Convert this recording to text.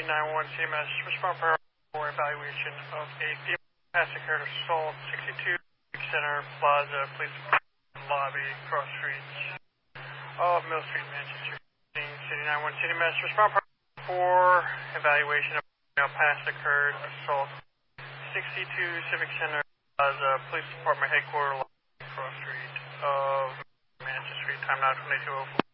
911 CMS, respond for evaluation of a female past occurred assault, 62 Center Plaza, Police Lobby, Cross Streets of Mill Street, Manchester. City 911 CMS, respond for evaluation of a female past occurred assault, 62 Civic Center Plaza, Police Department Headquarters, Cross Street of Manchester Street, time now 22:04.